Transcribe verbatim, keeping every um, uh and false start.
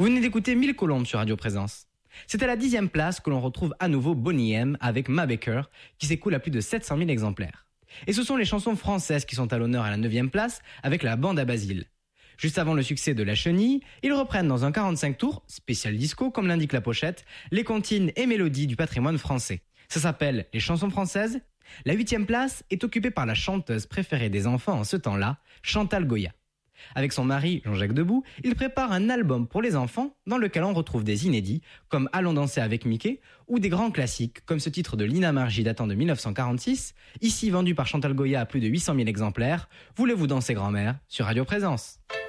Vous venez d'écouter Mille Colombes sur Radio Présence. C'est à la dixième place que l'on retrouve à nouveau Boney M avec Ma Baker, qui s'écoule à plus de sept cent mille exemplaires. Et ce sont les chansons françaises qui sont à l'honneur à la neuvième place avec la bande à Basile. Juste avant le succès de La Chenille, ils reprennent dans un quarante-cinq tours, spécial disco comme l'indique la pochette, les comptines et mélodies du patrimoine français. Ça s'appelle Les chansons françaises. La huitième place est occupée par la chanteuse préférée des enfants en ce temps-là, Chantal Goya. Avec son mari, Jean-Jacques Debout, il prépare un album pour les enfants dans lequel on retrouve des inédits comme Allons danser avec Mickey ou des grands classiques comme ce titre de Lina Margy datant de mille neuf cent quarante-six, ici vendu par Chantal Goya à plus de huit cent mille exemplaires, Voulez-vous danser grand-mère sur Radio Présence.